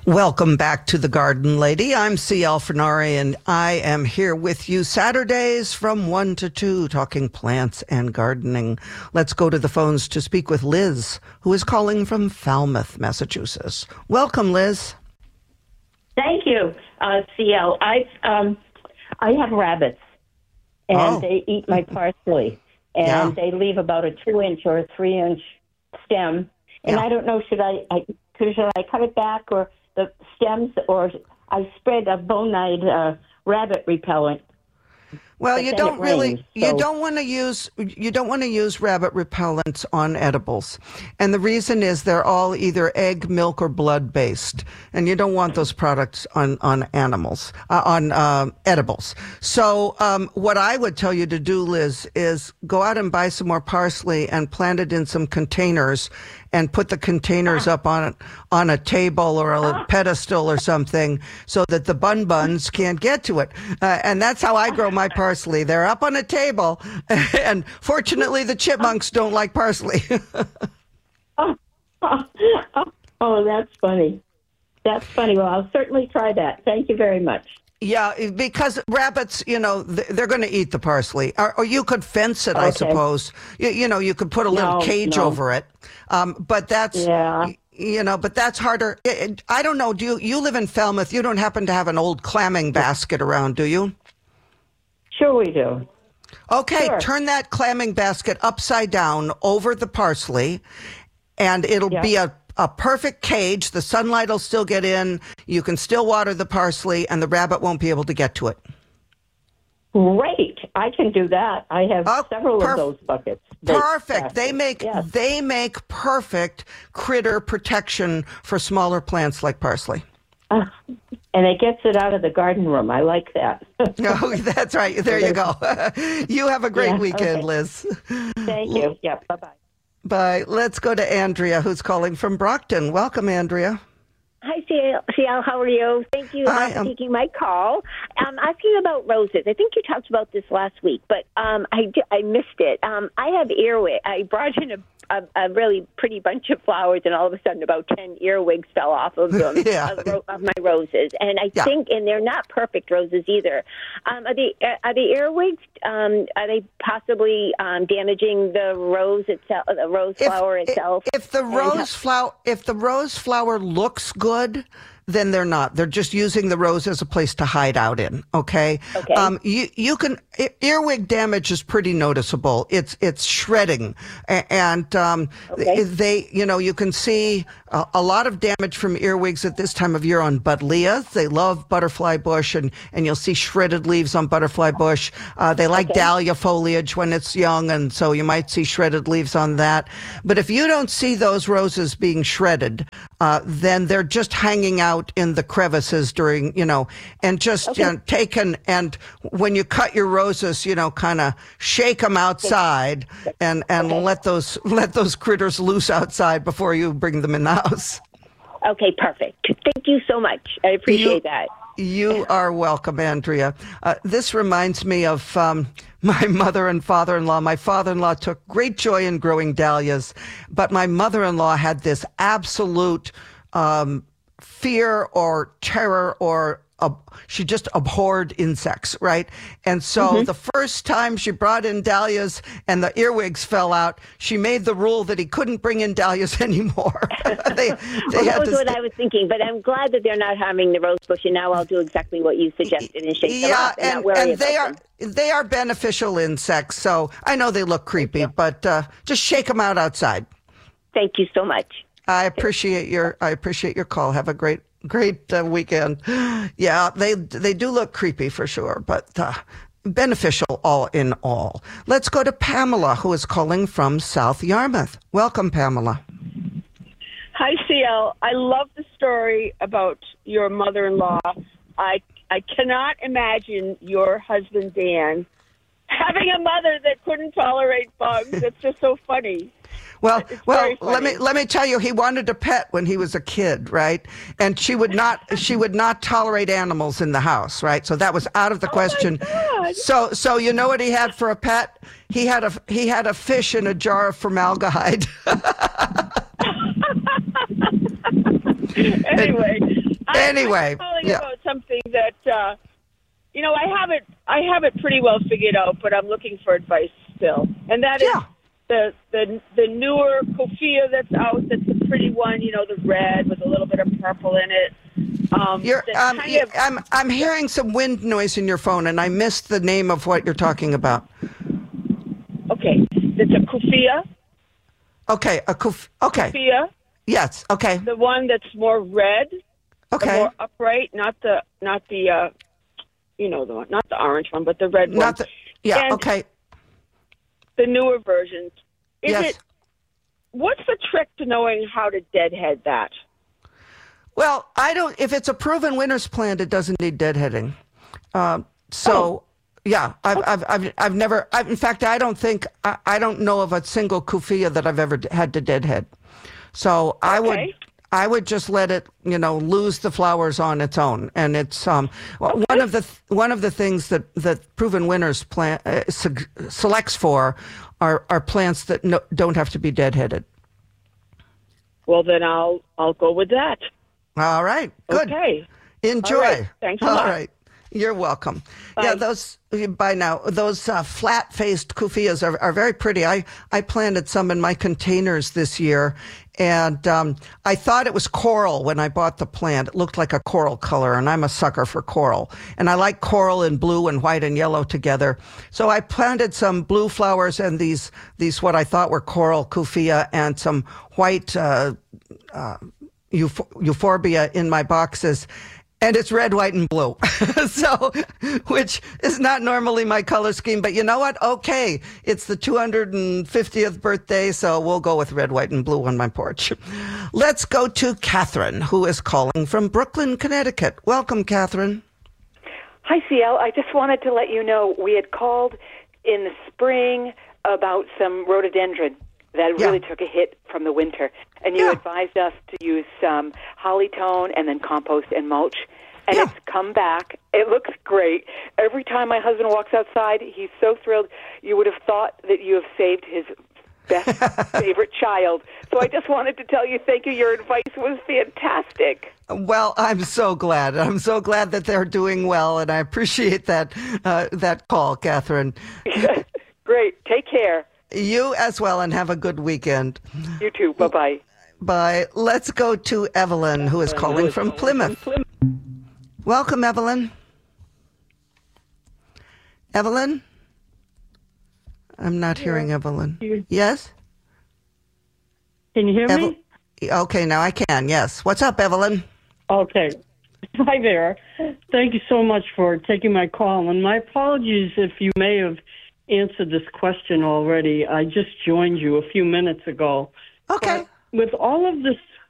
Welcome back to The Garden Lady. I'm C.L. Fernari, and I am here with you Saturdays from 1 to 2, talking plants and gardening. Let's go to the phones to speak with Liz, who is calling from Falmouth, Massachusetts. Welcome, Liz. Thank you, CL. I have rabbits, and they eat my parsley, and they leave about a 2-inch or a 3-inch stem. And I don't know, should I cut it back or the stems, or I spread a bonide rabbit repellent. Well, you don't want to use rabbit repellents on edibles. And the reason is they're all either egg, milk, or blood based. And you don't want those products on animals, on edibles. So what I would tell you to do, Liz, is go out and buy some more parsley and plant it in some containers and put the containers up on a table or a pedestal or something so that the buns can't get to it. And that's how I grow my parsley. They're up on a table, and fortunately the chipmunks don't like parsley. Oh, that's funny. That's funny. Well, I'll certainly try that. Thank you very much. Yeah, because rabbits, they're going to eat the parsley. Or you could fence it, I suppose. You could put a little cage over it. But that's, but that's harder. I don't know. Do you live in Falmouth? You don't happen to have an old clamming basket around, do you? Sure we do. Okay, sure. Turn that clamming basket upside down over the parsley, and it'll be a perfect cage. The sunlight will still get in. You can still water the parsley, and the rabbit won't be able to get to it. Great. I can do that. I have several of those buckets. Perfect. They make perfect critter protection for smaller plants like parsley. And it gets it out of the garden room. I like that. Oh, that's right. There you go. You have a great weekend, Liz. Thank you. Yeah, bye-bye. Bye. Let's go to Andrea, who's calling from Brockton. Welcome, Andrea. Hi, CL. How are you? Thank you for taking my call. I'm asking about roses. I think you talked about this last week, but I missed it. I have earwig. I brought in a really pretty bunch of flowers, and all of a sudden about 10 earwigs fell off of them, of my roses. And I think, and they're not perfect roses either. Are the earwigs, are they possibly damaging the rose itself, the rose flower itself? If the rose flower looks good, then they're not. They're just using the rose as a place to hide out in. Okay. You can earwig damage is pretty noticeable. It's shredding, and they you can see a lot of damage from earwigs at this time of year on buddleias. They love butterfly bush, and you'll see shredded leaves on butterfly bush. They like dahlia foliage when it's young, and so you might see shredded leaves on that. But if you don't see those roses being shredded, then they're just hanging out in the crevices during, and just taken, and when you cut your roses, kind of shake them outside and let those critters loose outside before you bring them in the house. Okay, perfect. Thank you so much. I appreciate that. You are welcome, Andrea. This reminds me of my mother and father-in-law. My father-in-law took great joy in growing dahlias, but my mother-in-law had this absolute fear or terror, or she just abhorred insects, right? And so the first time she brought in dahlias and the earwigs fell out, she made the rule that he couldn't bring in dahlias anymore. That was what I was thinking, but I'm glad that they're not harming the rose bush, and now I'll do exactly what you suggested and shake them up and not worry about them. They are beneficial insects, so I know they look creepy, but just shake them out outside. Thank you so much. I appreciate your call. Have a great weekend. Yeah, they do look creepy for sure, but beneficial all in all. Let's go to Pamela, who is calling from South Yarmouth. Welcome, Pamela. Hi, CL. I love the story about your mother-in-law. I cannot imagine your husband, Dan, having a mother that couldn't tolerate bugs. It's just so funny. Well, let me tell you, he wanted a pet when he was a kid, right? And she would not tolerate animals in the house, right? So that was out of the question. My God. So you know what he had for a pet? He had a fish in a jar of formaldehyde. Anyway, Anyway, I'm calling about something that I have it pretty well figured out, but I'm looking for advice still, and that is the newer Kofia that's out. That's the pretty one, the red with a little bit of purple in it. I'm hearing some wind noise in your phone, and I missed the name of what you're talking about. Okay, it's a Kofia. Okay, okay. Kofia. Yes. Okay. The one that's more red. Okay. The more upright, not the the one, not the orange one, but the red one. And okay. The newer versions. Yes. What's the trick to knowing how to deadhead that? Well, if it's a proven winner's plant, it doesn't need deadheading. Yeah, I've never. In fact, I don't know of a single Kofia that I've ever had to deadhead. So I would just let it, lose the flowers on its own. And it's one of the things that proven winners selects for are plants that don't have to be deadheaded. Well, then I'll go with that. All right. Good. Okay. Enjoy. All right. Thanks a lot. All right. You're welcome. Bye. Yeah, those flat-faced Kofias are very pretty. I planted some in my containers this year, and I thought it was coral when I bought the plant. It looked like a coral color, and I'm a sucker for coral. And I like coral in blue and white and yellow together. So I planted some blue flowers and these what I thought were coral Kofia and some white euphorbia in my boxes. And it's red, white, and blue. Which is not normally my color scheme, but you know what? Okay. It's the 250th birthday, so we'll go with red, white, and blue on my porch. Let's go to Catherine, who is calling from Brooklyn, Connecticut. Welcome, Catherine. Hi, CL. I just wanted to let you know we had called in the spring about some rhododendron that really took a hit from the winter. And you advised us to use some hollytone and then compost and mulch. And it's come back. It looks great. Every time my husband walks outside, he's so thrilled. You would have thought that you have saved his best favorite child. So I just wanted to tell you thank you. Your advice was fantastic. Well, I'm so glad. I'm so glad that they're doing well, and I appreciate that call, Catherine. Great. Take care. You as well, and have a good weekend. You too. Bye-bye. Bye. Let's go to Evelyn, who is calling from Plymouth. Welcome, Evelyn. Evelyn? I'm not hearing Evelyn. Yes? Can you hear me? Okay, now I can, yes. What's up, Evelyn? Okay. Hi there. Thank you so much for taking my call. And my apologies if you may have answered this question already. I just joined you a few minutes ago. Okay. But with all of this